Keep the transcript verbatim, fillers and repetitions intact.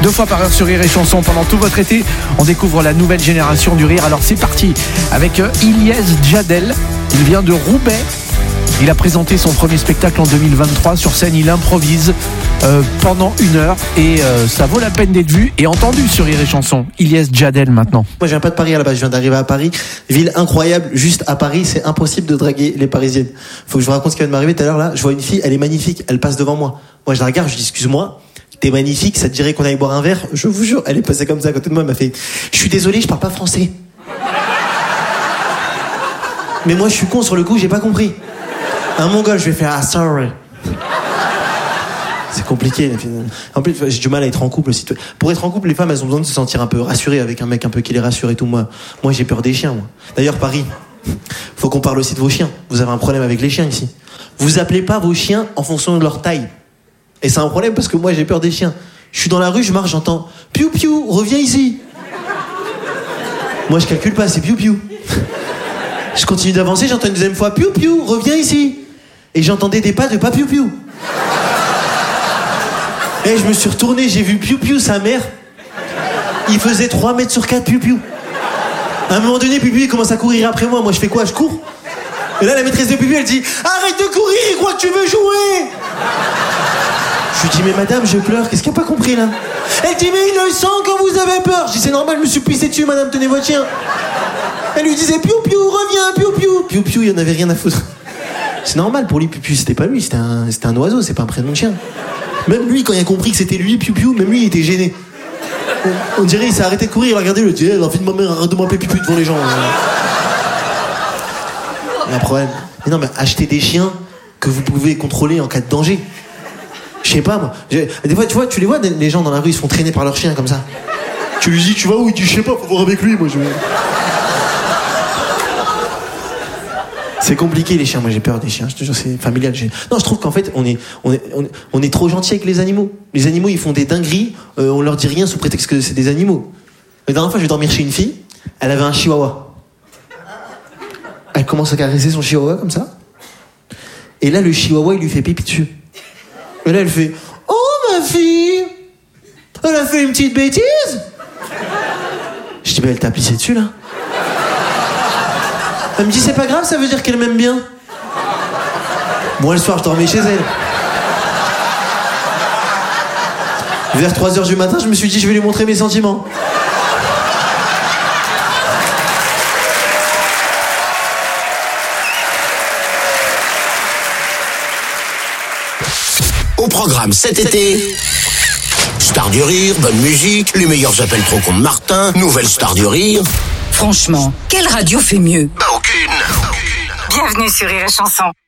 Deux fois par heure sur Rire et Chanson pendant tout votre été. On découvre la nouvelle génération du rire. Alors c'est parti avec Ilyes Djadel. Il vient de Roubaix. Il a présenté son premier spectacle en deux mille vingt-trois. Sur scène, il improvise euh, pendant une heure et euh, ça vaut la peine d'être vu et entendu sur Rire et Chanson. Ilyes Djadel maintenant. Moi, je viens pas de Paris à la base, je viens d'arriver à Paris. Ville incroyable, juste à Paris, c'est impossible de draguer les Parisiennes. Faut que je vous raconte ce qui vient de m'arriver tout à l'heure là. Je vois une fille, elle est magnifique, elle passe devant moi. Moi, je la regarde, je dis excuse-moi, t'es magnifique, ça te dirait qu'on aille boire un verre? Je vous jure, elle est passée comme ça à côté de moi, elle m'a fait je suis désolé, je parle pas français. Mais moi, je suis con sur le coup, j'ai pas compris. Un mongol, je vais faire ah sorry. C'est compliqué. En plus, j'ai du mal à être en couple aussi. Pour être en couple, les femmes, elles ont besoin de se sentir un peu rassurées avec un mec un peu qui les rassure et tout. Moi, moi, j'ai peur des chiens. Moi. D'ailleurs, Paris, faut qu'on parle aussi de vos chiens. Vous avez un problème avec les chiens ici. Vous appelez pas vos chiens en fonction de leur taille. Et c'est un problème parce que moi, j'ai peur des chiens. Je suis dans la rue, je marche, j'entends piou piou, reviens ici. Moi, je calcule pas, c'est piou piou. Je continue d'avancer, j'entends une deuxième fois piou piou, reviens ici. Et j'entendais des pas de pas piou piou. Et je me suis retourné, j'ai vu piou piou, sa mère. Il faisait trois mètres sur quatre, piou piou. À un moment donné, piou piou, il commence à courir après moi. Moi, je fais quoi? Je cours. Et là, la maîtresse de piou piou, elle dit arrête de courir, il croit que tu veux jouer. Je lui dis mais madame, je pleure, qu'est-ce qu'elle a pas compris là? Elle dit mais il le sent quand vous avez peur. Je dis c'est normal, je me suis pissé dessus, madame, tenez votre chien. Elle lui disait piou piou, reviens, piou piou. Piou piou, il en avait rien à foutre. C'est normal pour lui, piou piou, c'était pas lui, c'était un, c'était un oiseau, c'est pas un prénom de chien. Même lui, quand il a compris que c'était lui, piou piou, même lui, il était gêné. On, on dirait, il s'est arrêté de courir, il a regardé, il a dit eh, l'enfant de ma mère, arrête de m'appeler piou piou devant les gens. Il y a un problème. Mais non, mais achetez des chiens que vous pouvez contrôler en cas de danger. Je sais pas, moi. Des fois, tu vois, tu les vois, les gens dans la rue, ils se font traîner par leurs chiens comme ça. Tu lui dis, tu vas où? Il dit, je sais pas, faut voir avec lui, moi, je... C'est compliqué les chiens, moi j'ai peur des chiens, je te jure, c'est familial. J'ai... Non, je trouve qu'en fait on est, on est, on est, on est trop gentil avec les animaux. Les animaux ils font des dingueries, euh, on leur dit rien sous prétexte que c'est des animaux. La dernière fois je vais dormir chez une fille, elle avait un chihuahua. Elle commence à caresser son chihuahua comme ça. Et là le chihuahua il lui fait pipi dessus. Et là elle fait oh ma fille, elle a fait une petite bêtise. Je dis bah elle t'a pissé dessus là. Elle me dit c'est pas grave, ça veut dire qu'elle m'aime bien. Moi le soir je dormais chez elle. Vers trois heures du matin je me suis dit je vais lui montrer mes sentiments. Au programme cet été, Star du Rire, bonne musique, les meilleurs appels trop cons de Martin, nouvelle star du Rire. Franchement, quelle radio fait mieux? Bah aucune. Bienvenue sur Rire et Chanson.